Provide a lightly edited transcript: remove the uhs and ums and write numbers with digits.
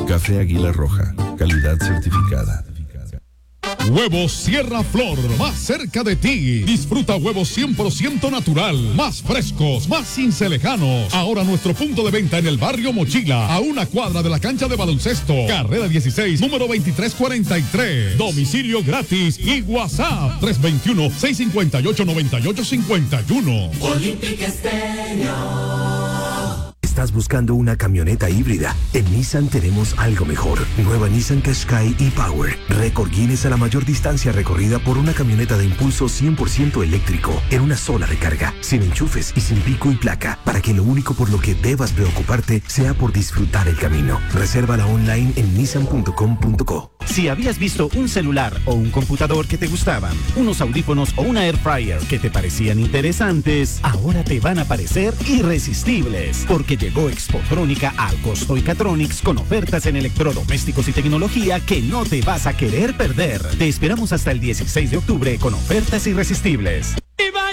Café Águila Roja, calidad certificada. Huevos Sierra Flor, más cerca de ti. Disfruta huevos 100% natural, más frescos, más cincelejanos. Ahora nuestro punto de venta en el barrio Mochila, a una cuadra de la cancha de baloncesto. Carrera 16, número 2343. Domicilio gratis y WhatsApp 321-658-9851. Olímpica Estéreo. ¿Estás buscando una camioneta híbrida? En Nissan tenemos algo mejor. Nueva Nissan Qashqai e-Power. Récord Guinness a la mayor distancia recorrida por una camioneta de impulso 100% eléctrico en una sola recarga, sin enchufes y sin pico y placa, para que lo único por lo que debas preocuparte sea por disfrutar el camino. Resérvala online en nissan.com.co. Si habías visto un celular o un computador que te gustaban, unos audífonos o una air fryer que te parecían interesantes, ahora te van a parecer irresistibles, porque llegó Expotrónica al Costo y Catronics con ofertas en electrodomésticos y tecnología que no te vas a querer perder. Te esperamos hasta el 16 de octubre con ofertas irresistibles.